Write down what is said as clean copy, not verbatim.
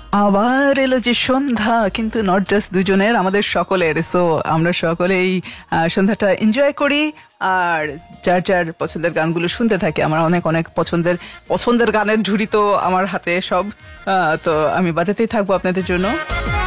আবার এলো যে সন্ধ্যা, কিন্তু নট জাস্ট দুজনের, আমাদের সকলের। সো আমরা সকলেই সন্ধ্যাটা এনজয় করি আর যার যার পছন্দের গানগুলো শুনতে থাকি। আমার অনেক অনেক পছন্দের গানের ঝুড়ি তো আমার হাতে সব, তো আমি বাজাতেই থাকবো আপনাদের জন্য।